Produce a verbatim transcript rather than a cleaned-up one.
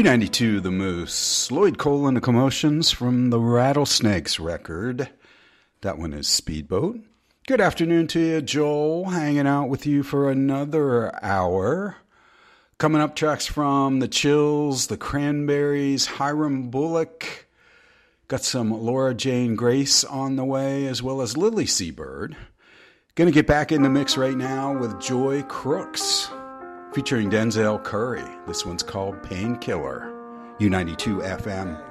U ninety-two The Moose, Lloyd Cole and the Commotions from the Rattlesnakes record. That one is Speedboat. Good afternoon to you, Joel, hanging out with you for another hour. Coming up, tracks from The Chills, The Cranberries, Hiram Bullock. Got some Laura Jane Grace on the way, as well as Lily Seabird. Gonna get back in the mix right now with Joy Crooks, featuring Denzel Curry. This one's called Painkiller. U ninety-two F M.